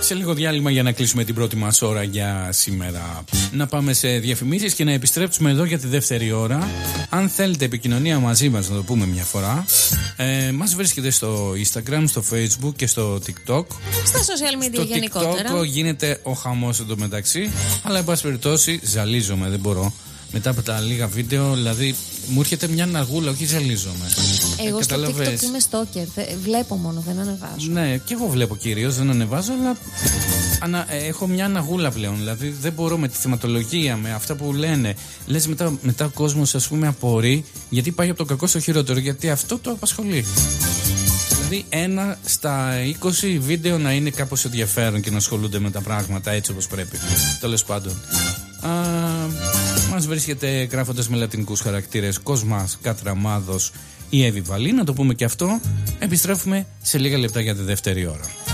Σε λίγο διάλειμμα για να κλείσουμε την πρώτη μας ώρα για σήμερα. Να πάμε σε διαφημίσεις και να επιστρέψουμε εδώ για τη δεύτερη ώρα. Αν θέλετε επικοινωνία μαζί μας, να το πούμε μια φορά, μας βρίσκεται στο Instagram, στο Facebook και στο TikTok. Στα social media γενικότερα. Στο TikTok γίνεται ο χαμός εντωμεταξύ. Αλλά εν πάση περιπτώσει ζαλίζομαι, δεν μπορώ. Μετά από τα λίγα βίντεο, δηλαδή μου έρχεται μια ναγούλα, όχι ζαλίζομαι. Εγώ στο TikTok είμαι stalker. Βλέπω μόνο, δεν ανεβάζω. Ναι, και εγώ βλέπω κυρίως, δεν ανεβάζω, αλλά έχω μια ναγούλα πλέον. Δηλαδή δεν μπορώ με τη θεματολογία, με αυτά που λένε. Λες μετά ο κόσμος, ας πούμε, απορεί γιατί πάει από το κακό στο χειρότερο, γιατί αυτό το απασχολεί. Δηλαδή 1 στα 20 βίντεο να είναι κάπως ενδιαφέρον και να ασχολούνται με τα πράγματα έτσι όπως πρέπει. Τέλος πάντων. Μας βρίσκεται γράφοντας με λατινικούς χαρακτήρες Κοσμάς, Κατραμάδος ή Εύη Βαλή. Να το πούμε και αυτό. Επιστρέφουμε σε λίγα λεπτά για τη δεύτερη ώρα.